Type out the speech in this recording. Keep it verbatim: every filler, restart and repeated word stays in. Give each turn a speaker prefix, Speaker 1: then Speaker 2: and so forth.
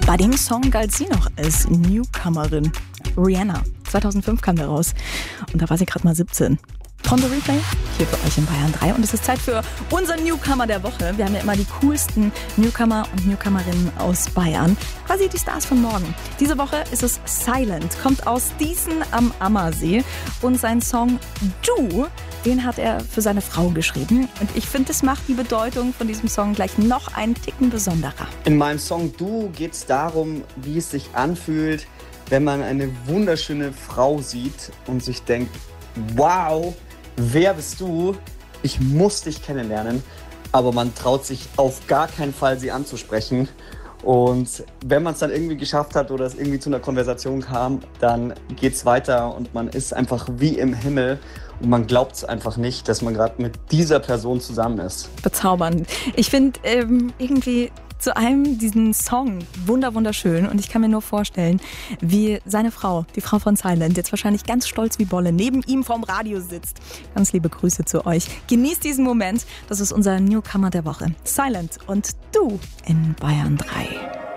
Speaker 1: Bei dem Song galt sie noch als Newcomerin. Rihanna. zweitausendfünf kam der raus. Und da war sie gerade mal siebzehn. Von The Replay, hier für euch in Bayern drei. Und es ist Zeit für unseren Newcomer der Woche. Wir haben ja immer die coolsten Newcomer und Newcomerinnen aus Bayern. Quasi die Stars von morgen. Diese Woche ist es Silent, kommt aus Dießen am Ammersee. Und sein Song Du, den hat er für seine Frau geschrieben. Und ich finde, das macht die Bedeutung von diesem Song gleich noch einen Ticken besonderer.
Speaker 2: In meinem Song Du geht es darum, wie es sich anfühlt, wenn man eine wunderschöne Frau sieht und sich denkt, wow, wer bist du? Ich muss dich kennenlernen. Aber man traut sich auf gar keinen Fall, sie anzusprechen. Und wenn man es dann irgendwie geschafft hat oder es irgendwie zu einer Konversation kam, dann geht's weiter und man ist einfach wie im Himmel. Und man glaubt es einfach nicht, dass man gerade mit dieser Person zusammen ist.
Speaker 1: Bezaubernd. Ich finde ähm, irgendwie zu einem diesen Song wunder wunderschön und ich kann mir nur vorstellen, wie seine Frau, die Frau von Silent, jetzt wahrscheinlich ganz stolz wie Bolle neben ihm vorm Radio sitzt. Ganz liebe Grüße zu euch. Genießt diesen Moment. Das ist unser Newcomer der Woche. Silent und Du in Bayern drei.